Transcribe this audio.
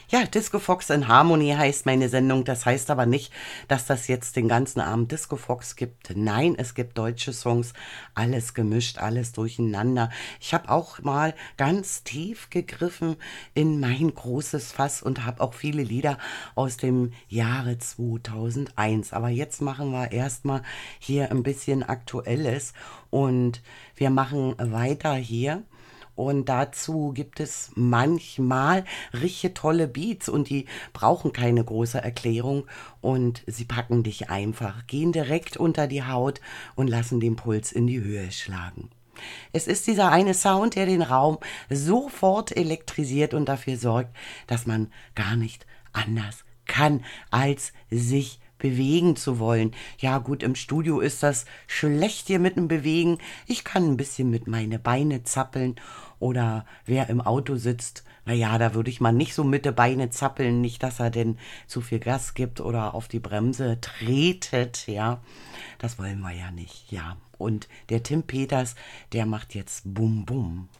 Ja, Disco Fox in Harmony heißt meine Sendung. Das heißt aber nicht, dass das jetzt den ganzen Abend Disco Fox gibt. Nein, es gibt deutsche Songs, alles gemischt, alles durcheinander. Ich habe auch mal ganz tief gegriffen in mein großes Fass und habe auch viele Lieder aus dem Jahre 2001. Aber jetzt machen wir erstmal hier ein bisschen Aktuelles und wir machen weiter hier. Und dazu gibt es manchmal richtig tolle Beats und die brauchen keine große Erklärung und sie packen dich einfach, gehen direkt unter die Haut und lassen den Puls in die Höhe schlagen. Es ist dieser eine Sound, der den Raum sofort elektrisiert und dafür sorgt, dass man gar nicht anders kann, als sich bewegen zu wollen. Ja gut, im Studio ist das schlecht hier mit dem Bewegen. Ich kann ein bisschen mit meine Beine zappeln oder wer im Auto sitzt, naja, da würde ich mal nicht so mit den Beine zappeln, nicht, dass er denn zu viel Gas gibt oder auf die Bremse tretet, ja. Das wollen wir ja nicht, ja. Und der Tim Peters, der macht jetzt Bum Bum.